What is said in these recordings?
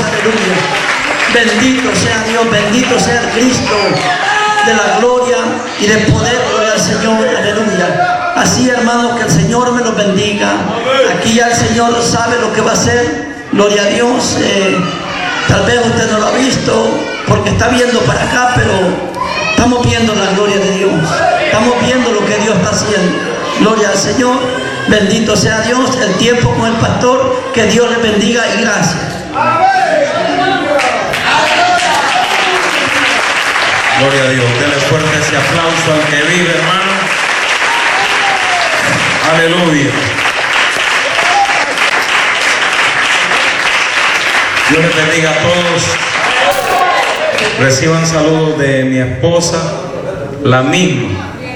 aleluya. Bendito sea Dios, bendito sea el Cristo de la gloria y del poder, gloria al Señor, aleluya. Así, hermanos, que el Señor me los bendiga. Aquí ya el Señor sabe lo que va a hacer, gloria a Dios. Tal vez usted no lo ha visto porque está viendo para acá, pero estamos viendo la gloria de Dios. Estamos viendo lo que Dios está haciendo. Gloria al Señor. Bendito sea Dios. El tiempo con el pastor. Que Dios le bendiga y gracias. Gloria a Dios. Denle fuerte ese aplauso al que vive, hermano. Aleluya. Dios les bendiga a todos. Reciban saludos de mi esposa, la misma.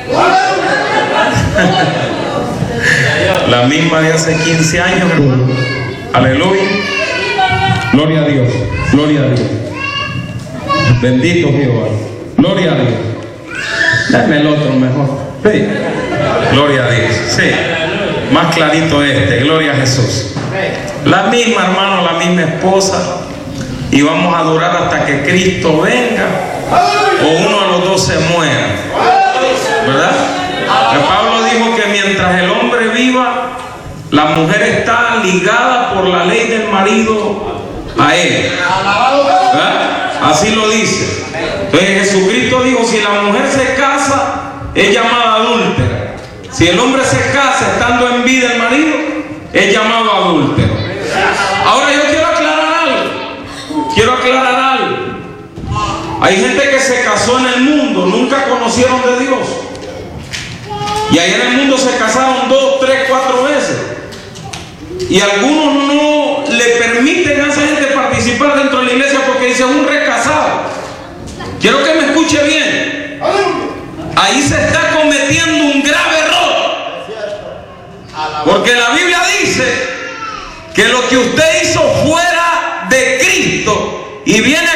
La misma de hace 15 años, hermano. Aleluya. Gloria a Dios. Gloria a Dios. Bendito Jehová. Gloria a Dios. Dame el otro mejor. Sí. Gloria a Dios. Sí. Más clarito este. Gloria a Jesús. La misma, hermano, la misma esposa. Y vamos a durar hasta que Cristo venga o uno de los dos se muera. ¿Verdad? Pablo dijo que mientras el hombre viva, la mujer está ligada por la ley del marido a él. ¿Verdad? Así lo dice. Entonces Jesucristo dijo, si la mujer se casa, es llamada adúltera. Si el hombre se casa estando en vida el marido, es llamado adúltero. Ahora yo quiero aclarar algo. Quiero aclarar algo. Hay gente que se casó en el mundo, nunca conocieron de Dios. Y ahí en el mundo se casaron 2, 3, 4 veces. Y algunos no le permiten a esa gente participar dentro de la iglesia porque dice es un recasado. Quiero que me escuche bien. Ahí se está cometiendo un grave error. Porque la Biblia dice que lo que usted hizo fuera de Cristo y viene